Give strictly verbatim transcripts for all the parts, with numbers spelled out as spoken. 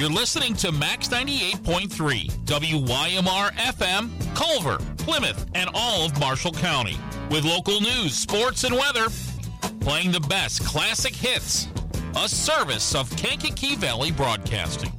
You're listening to Max ninety-eight point three, W Y M R F M, Culver, Plymouth, and all of Marshall County. With local news, sports, and weather, playing the best classic hits. A service of Kankakee Valley Broadcasting.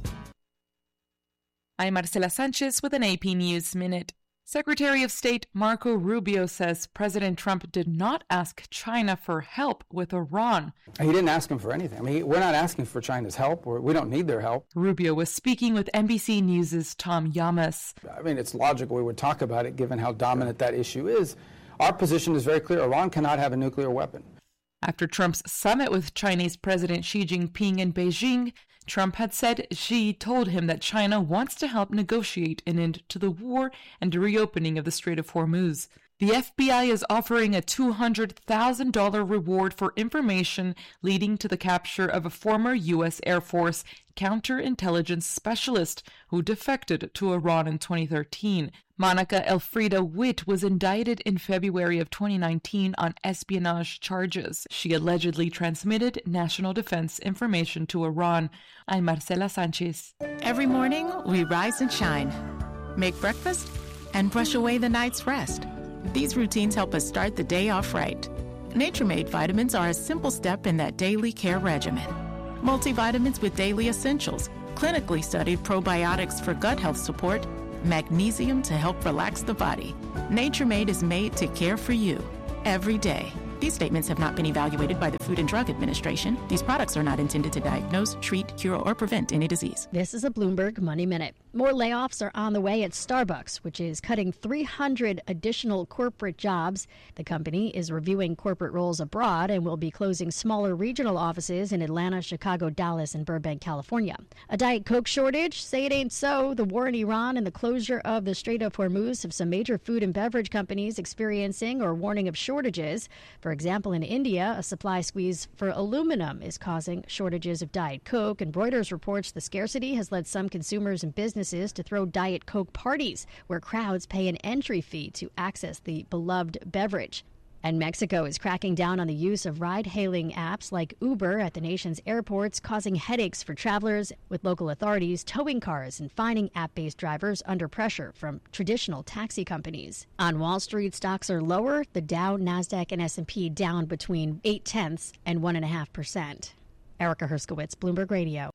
I'm Marcela Sanchez with an A P News Minute. Secretary of State Marco Rubio says President Trump did not ask China for help with Iran. He didn't ask him for anything. I mean, we're not asking for China's help. We're, we don't need their help. Rubio was speaking with N B C News' Tom Llamas. I mean, it's logical we would talk about it given how dominant that issue is. Our position is very clear. Iran cannot have a nuclear weapon. After Trump's summit with Chinese President Xi Jinping in Beijing, Trump had said Xi told him that China wants to help negotiate an end to the war and the reopening of the Strait of Hormuz. The F B I is offering a two hundred thousand dollars reward for information leading to the capture of a former U S Air Force counterintelligence specialist who defected to Iran in twenty thirteen. Monica Elfrida Witt was indicted in February of twenty nineteen on espionage charges. She allegedly transmitted national defense information to Iran. I'm Marcela Sanchez. Every morning, we rise and shine, make breakfast, and brush away the night's rest. These routines help us start the day off right. Nature-Made vitamins are a simple step in that daily care regimen. Multivitamins with daily essentials, clinically studied probiotics for gut health support, magnesium to help relax the body. Nature-Made is made to care for you every day. These statements have not been evaluated by the Food and Drug Administration. These products are not intended to diagnose, treat, cure, or prevent any disease. This is a Bloomberg Money Minute. More layoffs are on the way at Starbucks, which is cutting three hundred additional corporate jobs. The company is reviewing corporate roles abroad and will be closing smaller regional offices in Atlanta, Chicago, Dallas, and Burbank, California. A Diet Coke shortage? Say it ain't so. The war in Iran and the closure of the Strait of Hormuz have some major food and beverage companies experiencing or warning of shortages. For example, in India, a supply squeeze for aluminum is causing shortages of Diet Coke, and Reuters reports the scarcity has led some consumers and businesses to throw Diet Coke parties where crowds pay an entry fee to access the beloved beverage. And Mexico is cracking down on the use of ride-hailing apps like Uber at the nation's airports, causing headaches for travelers, with local authorities towing cars and fining app-based drivers under pressure from traditional taxi companies. On Wall Street, stocks are lower. The Dow, NASDAQ, and S and P down between eight tenths and one and a half percent. Erica Herskowitz, Bloomberg Radio.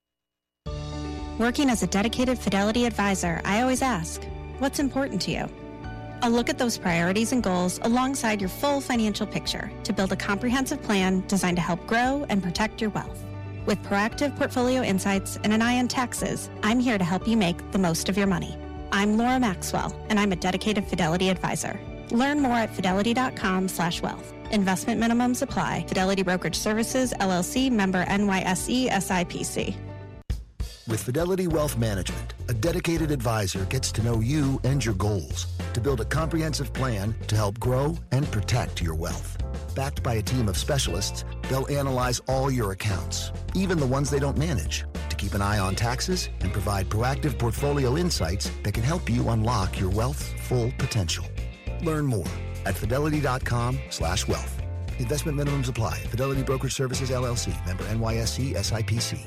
Working as a dedicated Fidelity advisor, I always ask, what's important to you? I'll look at those priorities and goals alongside your full financial picture to build a comprehensive plan designed to help grow and protect your wealth. With proactive portfolio insights and an eye on taxes, I'm here to help you make the most of your money. I'm Laura Maxwell, and I'm a dedicated Fidelity advisor. Learn more at fidelity.com slash wealth. Investment minimums apply. Fidelity Brokerage Services, L L C, member N Y S E, S I P C. With Fidelity Wealth Management, a dedicated advisor gets to know you and your goals to build a comprehensive plan to help grow and protect your wealth. Backed by a team of specialists, they'll analyze all your accounts, even the ones they don't manage, to keep an eye on taxes and provide proactive portfolio insights that can help you unlock your wealth's full potential. Learn more at fidelity.com slash wealth. Investment minimums apply. Fidelity Brokerage Services, L L C, member N Y S E, S I P C.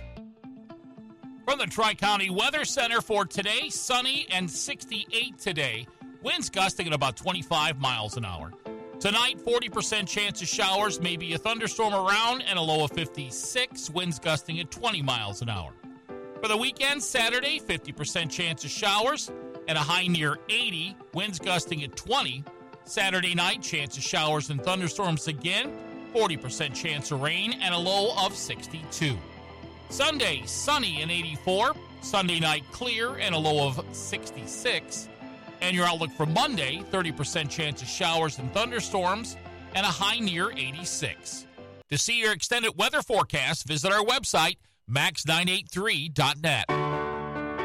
From the Tri-County Weather Center for today, sunny and sixty-eight today. Winds gusting at about twenty-five miles an hour. Tonight, forty percent chance of showers, maybe a thunderstorm around, and a low of fifty-six. Winds gusting at twenty miles an hour. For the weekend, Saturday, fifty percent chance of showers and a high near eighty. Winds gusting at twenty. Saturday night, chance of showers and thunderstorms again. forty percent chance of rain and a low of sixty-two. Sunday, sunny and eighty-four. Sunday night, clear and a low of sixty-six. And your outlook for Monday, thirty percent chance of showers and thunderstorms and a high near eighty-six. To see your extended weather forecast, visit our website, max nine eight three dot net.